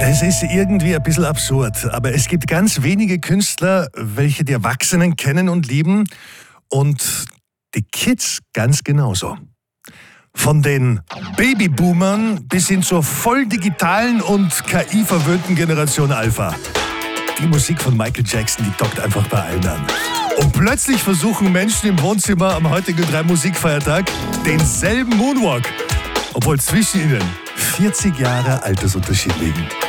Es ist irgendwie ein bisschen absurd, aber es gibt ganz wenige Künstler, welche die Erwachsenen kennen und lieben und die Kids ganz genauso. Von den Babyboomern bis hin zur voll digitalen und KI-verwöhnten Generation Alpha. Die Musik von Michael Jackson, die dockt einfach bei allen an. Und plötzlich versuchen Menschen im Wohnzimmer am heutigen 3-Musikfeiertag denselben Moonwalk, obwohl zwischen ihnen 40 Jahre Altersunterschied liegen.